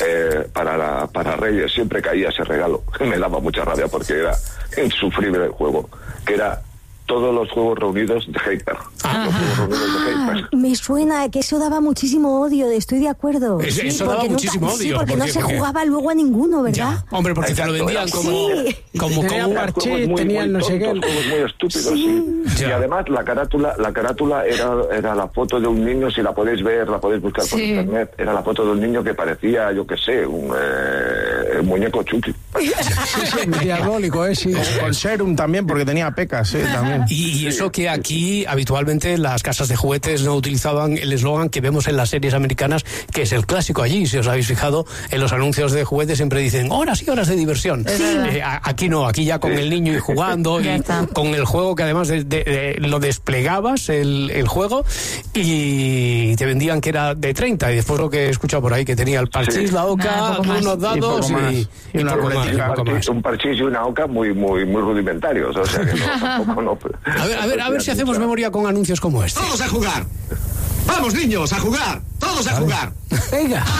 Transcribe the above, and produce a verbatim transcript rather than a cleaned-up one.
eh, para, la, para Reyes siempre caía ese regalo. Me daba mucha rabia porque era insufrible el juego, que era todos los juegos reunidos de Hyper. Los juegos reunidos de Hyper. Me suena que eso daba muchísimo odio, estoy de acuerdo. Es, sí, eso daba nunca, muchísimo odio. Sí, porque, porque no se porque... jugaba luego a ninguno, ¿verdad? Ya, hombre, porque Exacto, te lo vendían como... Sí. como, Tenía como... parche, tenían no sé qué. Juegos muy estúpidos, sí. Ya. Y además la carátula, la carátula era, era la foto de un niño, si la podéis ver, la podéis buscar por Sí. internet, era la foto de un niño que parecía, yo qué sé, un eh, muñeco Chucky. Sí, sí, diabólico, ¿eh? Sí. Con Serum también, porque tenía pecas, ¿eh? También. Y, y eso que aquí habitualmente las casas de juguetes no utilizaban el eslogan que vemos en las series americanas, que es el clásico allí. Si os habéis fijado, en los anuncios de juguetes siempre dicen horas y horas de diversión. Eh, a- aquí no, aquí ya con el niño y jugando Ya y está. con el juego que además de, de- de- lo desplegabas el, el juego y te vendían que era de treinta y después lo que he escuchado por ahí que tenía el parchís, Sí. la oca, Nada, poco más. unos Y dados poco más. y, Y una poco más, ruletica. y poco más. Un parchís y una oca muy, muy, muy rudimentarios, o sea que no, tampoco no. A ver, a ver, a ver si hacemos memoria con anuncios como este. ¡Todos a jugar! ¡Vamos, niños, a jugar! ¡Todos a jugar! Venga.